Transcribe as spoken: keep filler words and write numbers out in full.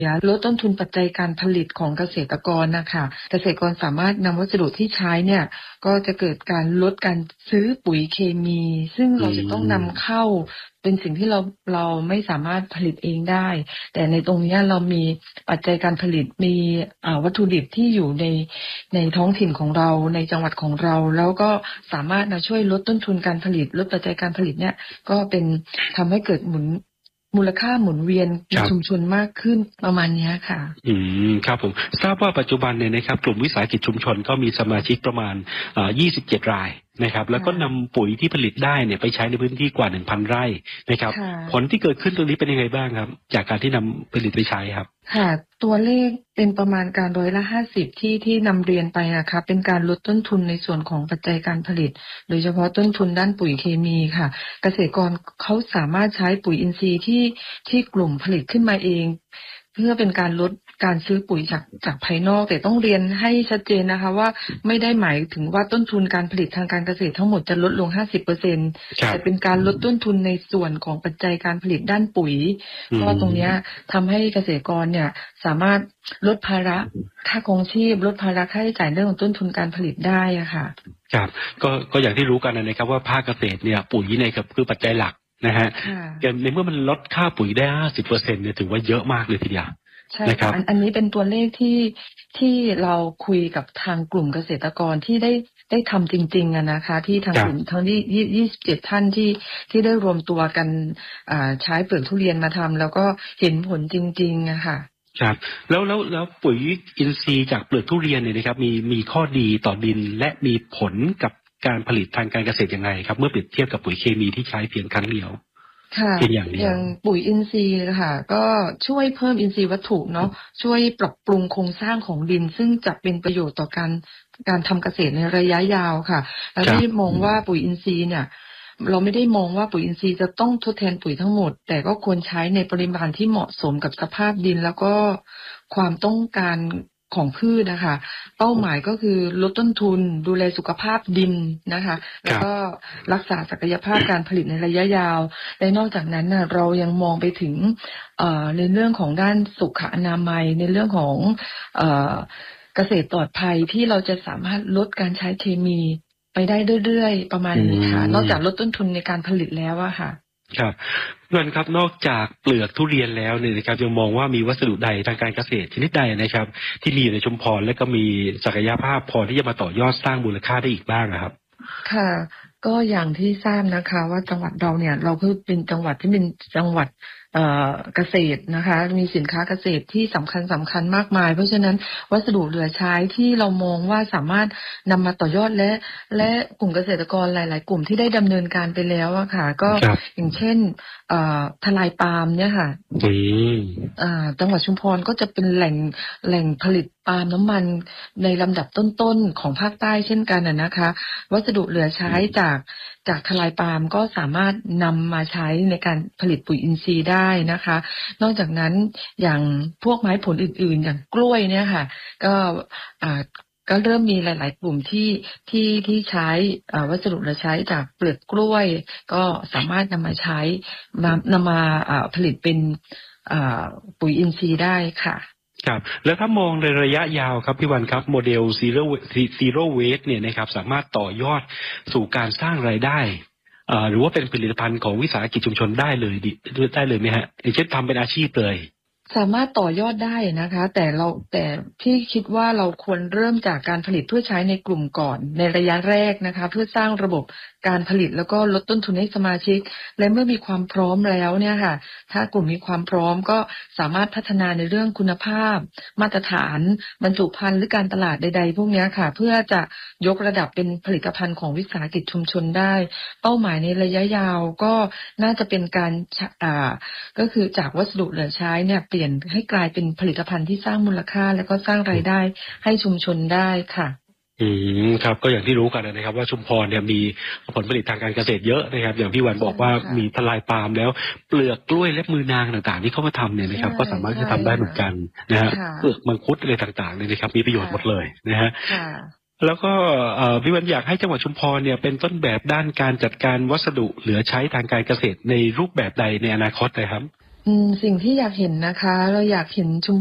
ลดต้นทุนปัจจัยการผลิตของเกษตรกรนะคะเกษตรกรสามารถนำวัสดุที่ใช้เนี่ยก็จะเกิดการลดการซื้อปุ๋ยเคมีซึ่งเราจะต้องนำเข้าเป็นสิ่งที่เราเราไม่สามารถผลิตเองได้แต่ในตรงนี้เรามีปัจจัยการผลิตมีวัตถุดิบที่อยู่ในในท้องถิ่นของเราในจังหวัดของเราแล้วก็สามารถมาช่วยลดต้นทุนการผลิตลดปัจจัยการผลิตเนี่ยก็เป็นทำให้เกิดหมุนมูลค่าหมุนเวียนในชุมชนมากขึ้นประมาณนี้ค่ะอืมครับผมทราบว่าปัจจุบันเนี่ยนะครับกลุ่มวิสาหกิจชุมชนก็มีสมาชิกประมาณอ่ายี่สิบเจ็ดรายนะครับแล้วก็นำปุ๋ยที่ผลิตได้เนี่ยไปใช้ในพื้นที่กว่า หนึ่งพัน ไร่นะครับผลที่เกิดขึ้นตรงนี้เป็นยังไงบ้างครับจากการที่นำผลิตไปใช้ครับค่ะตัวเลขเป็นประมาณการร้อยละห้าสิบที่ที่นำเรียนไปนะคะเป็นการลดต้นทุนในส่วนของปัจจัยการผลิตโดยเฉพาะต้นทุนด้านปุ๋ยเคมีค่ะเกษตรกรเขาสามารถใช้ปุ๋ยอินทรีย์ที่ที่กลุ่มผลิตขึ้นมาเองเพื่อเป็นการลดการซื้อปุ๋ยจากจากภายนอกแต่ต้องเรียนให้ชัดเจนนะคะว่าไม่ได้หมายถึงว่าต้นทุนการผลิตทางการเกษตรทั้งหมดจะลดลง ห้าสิบเปอร์เซ็นต์ แต่เป็นการลดต้นทุนในส่วนของปัจจัยการผลิตด้านปุ๋ยก็ตรงนี้ทำให้เกษตรกรเนี่ยสามารถลดภาระค่าครองชีพลดภาระค่าใช้จ่ายเรื่องของต้นทุนการผลิตได้อะค่ะครับก็ก็อย่างที่รู้กันนะครับว่าภาคเกษตรเนี่ยปุ๋ยเนี่ยคือปัจจัยหลักนะฮะในเมื่อมันลดค่าปุ๋ยได้ ห้าสิบเปอร์เซ็นต์ เนี่ยถือว่าเยอะมากเลยทีเดียวใช่ค่ะอันนี้เป็นตัวเลขที่ที่เราคุยกับทางกลุ่มเกษตรกรที่ได้ได้ทำจริงๆอะนะคะที่ทางกลุ่มทั้งที่ยี่สิบเจ็ดท่านที่ที่ได้รวมตัวกันใช้เปลือกทุเรียนมาทำแล้วก็เห็นผลจริงๆอะค่ะครับแล้วแล้วแล้วปุ๋ยอินทรีย์จากเปลือกทุเรียนเนี่ยนะครับมีมีข้อดีต่อดินและมีผลกับการผลิตทางการเกษตรยังไงครับเมื่อเปรียบเทียบกับปุ๋ยเคมีที่ใช้เพียงครั้งเดียวค่ะอย่างปุ๋ยอินทรีย์ค่ะก็ช่วยเพิ่มอินทรีย์วัตถุเนาะช่วยปรับปรุงโครงสร้างของดินซึ่งจะเป็นประโยชน์ต่อการการทำเกษตรในระยะยาวค่ะแล้วที่มองว่าปุ๋ยอินทรีย์เนี่ยเราไม่ได้มองว่าปุ๋ยอินทรีย์จะต้องทดแทนปุ๋ยทั้งหมดแต่ก็ควรใช้ในปริมาณที่เหมาะสมกับสภาพดินแล้วก็ความต้องการของพืชนะคะเป้าหมายก็คือลดต้นทุนดูแลสุขภาพดินนะคะแล้วก็รักษาศักยภาพการผลิตในระยะยาวและนอกจากนั้นนะเรายังมองไปถึงในเรื่องของด้านสุขอนามัยในเรื่องของเกษตรปลอดภัยที่เราจะสามารถลดการใช้เคมีไปได้เรื่อยๆประมาณนี้ค่ะนอกจากลดต้นทุนในการผลิตแล้วอะค่ะครับเงินครับนอกจากเปลือกทุเรียนแล้วเนี่ยนะครับยังมองว่ามีวัสดุใดทางการเกษตรชนิดใดนะครับที่มีอยู่ในชุมพรและก็มีศักยภาพพอที่จะมาต่อยอดสร้างมูลค่าได้อีกบ้างครับค่ะก็อย่างที่ทราบนะคะว่าจังหวัดเราเนี่ยเราคือเป็นจังหวัดที่เป็นจังหวัดเกษตรนะคะมีสินค้าเกษตรที่สำคัญสำคัญมากมายเพราะฉะนั้นวัสดุเหลือใช้ที่เรามองว่าสามารถนำมาต่อยอดและและกลุ่มเกษตรกรหลายๆกลุ่มที่ได้ดำเนินการไปแล้วอะค่ะก็อย่างเช่นทลายปาล์มเนี่ยค่ะจังหวัดชุมพรก็จะเป็นแหล่งแหล่งผลิตปาล์มน้ำมันในลำดับต้นๆของภาคใต้เช่นกันนะคะวัสดุเหลือใช้จากจากทลายปาล์มก็สามารถนำมาใช้ในการผลิตปุ๋ยอินทรีย์ได้นะคะนอกจากนั้นอย่างพวกไม้ผลอื่นๆอย่างกล้วยเนี่ยค่ะก็ก็เริ่มมีหลายๆกลุ่มที่ที่ที่ใช้วัสดุเหลือใช้จากเปลือกกล้วยก็สามารถนำมาใช้มานำมาผลิตเป็นปุ๋ยอินทรีย์ได้ค่ะครับแล้วถ้ามองในระยะยาวครับพี่วันครับโมเดล zero zero waste เนี่ยนะครับสามารถต่อยอดสู่การสร้างรายได้หรือว่าเป็นผลิตภัณฑ์ของวิสาหกิจชุมชนได้เลยได้เลยไหมฮะอย่างเช่นทำเป็นอาชีพเลยสามารถต่อยอดได้นะคะแต่เราแต่พี่คิดว่าเราควรเริ่มจากการผลิตเพื่อใช้ในกลุ่มก่อนในระยะแรกนะคะเพื่อสร้างระบบการผลิตแล้วก็ลดต้นทุนให้สมาชิกและเมื่อมีความพร้อมแล้วเนี่ยค่ะถ้ากลุ่มมีความพร้อมก็สามารถพัฒนาในเรื่องคุณภาพมาตรฐานบรรจุภัณฑ์หรือการตลาดใดๆพวกนี้ค่ะเพื่อจะยกระดับเป็นผลิตภัณฑ์ของวิสาหกิจชุมชนได้เป้าหมายในระยะยาวก็น่าจะเป็นการอ่าก็คือจากวัสดุเหลือใช้เนี่ยเปลี่ยนให้กลายเป็นผลิตภัณฑ์ที่สร้างมูลค่าและก็สร้างรายได้ให้ชุมชนได้ค่ะอืมครับก็อย่างที่รู้กันนะครับว่าชุมพรเนี่ยมีผลผลิตทางการเกษตรเยอะนะครับอย่างพี่วันบอกว่ามีทลายปาล์มแล้วเปลือกกล้วยและมือนางต่างๆที่เขามาทำเนี่ยนะครับก็สามารถจะทำได้เหมือนกันนะฮะเปลือกมังคุดอะไรต่างๆเนี่ยนะครับมีประโยชน์หมดเลยนะฮะแล้วก็พี่วันอยากให้จังหวัดชุมพรเนี่ยเป็นต้นแบบด้านการจัดการวัสดุเหลือใช้ทางการเกษตรในรูปแบบใดในอนาคตเลยครับอืมสิ่งที่อยากเห็นนะคะ เราอยากเห็นชุม